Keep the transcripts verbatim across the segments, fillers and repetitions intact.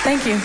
Thank you.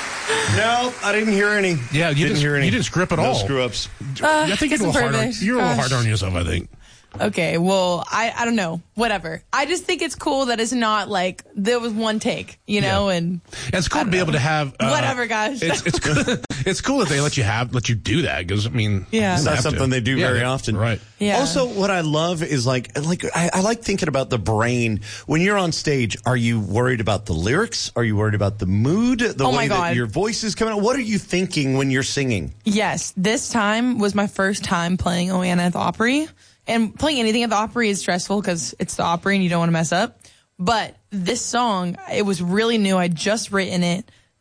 No, I didn't hear any. Yeah, you didn't didn't hear any. You didn't script at no all. Screw ups. Uh, I think you're a, little hard on, you're a little hard on yourself, I think. Okay, well, I, I don't know. Whatever. I just think it's cool that it's not like there was one take, you know, Yeah. and And it's cool to be know. able to have uh, Whatever, guys. It's it's cool, it's cool that they let you have let you do that because I mean, Yeah. you It's don't not have something to. they do Yeah, very yeah, often. right? Yeah. Also, what I love is like, like I, I like thinking about the brain. When you're on stage, are you worried about the lyrics? Are you worried about the mood? The Oh way my that God. your voice is coming out? What are you thinking when you're singing? Yes, this time was my first time playing Oana at the Opry. And playing anything at the Opry is stressful because it's the Opry and you don't want to mess up. But this song, it was really new. I'd just written it.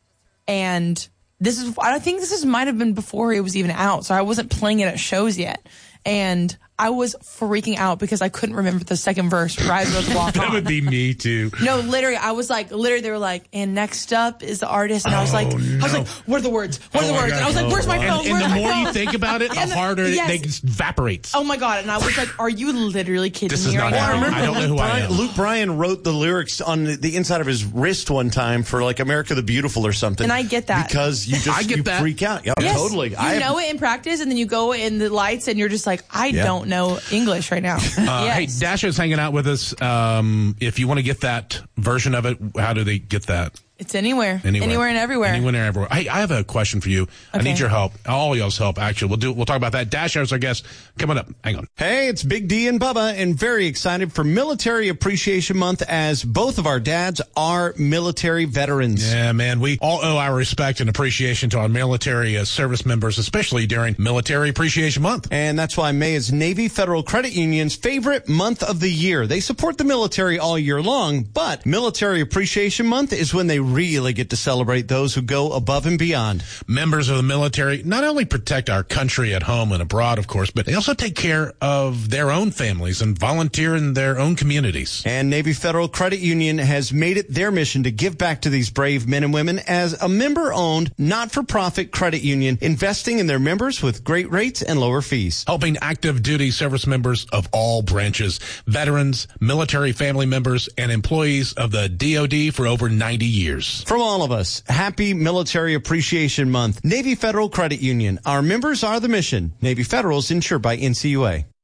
And this is, I think this is might have been before it was even out. So I wasn't playing it at shows yet. And I was freaking out because I couldn't remember the second verse. Rise, Rose, Walk That On. would be me too. No, literally, I was like, literally, they were like, and next up is the artist, and I was like, Oh, I was no. like, what are the words? What are Oh the my words? And I was gosh. like, where's my And, phone? and Where's the my more phone? you think about it, the And the- harder yes. it, it evaporates. Oh my God! And I was like, are you literally kidding This me is right not now? happening. I don't know who I Bryan, am. Luke Bryan wrote the lyrics on the, the inside of his wrist one time for like America the Beautiful or something. And I get that. because you just I get you that. freak out. Yeah, Yes, totally. You I have- know it in practice, and then you go in the lights, and you're just like, I Yeah. don't know English right now. Uh, Yes. Hey, Dasha's hanging out with us. Um, if you want to get that version of it, how do they get that? It's anywhere. Anywhere, Anywhere and everywhere. Anywhere and everywhere. Hey, I have a question for you. I Okay. need your help. All y'all's help, actually. We'll do. We'll talk about that. Dasha is our guest. Coming up. Hang on. Hey, it's Big D and Bubba, and very excited for Military Appreciation Month as both of our dads are military veterans. Yeah, man. We all owe our respect and appreciation to our military uh, service members, especially during Military Appreciation Month. And that's why May is Navy Federal Credit Union's favorite month of the year. They support the military all year long, but Military Appreciation Month is when they really get to celebrate those who go above and beyond. Members of the military not only protect our country at home and abroad, of course, but they also take care of their own families and volunteer in their own communities. And Navy Federal Credit Union has made it their mission to give back to these brave men and women as a member-owned, not-for-profit credit union, investing in their members with great rates and lower fees. Helping active duty service members of all branches, veterans, military family members, and employees of the D O D for over ninety years. From all of us, happy Military Appreciation Month. Navy Federal Credit Union. Our members are the mission. Navy Federal is insured by N C U A.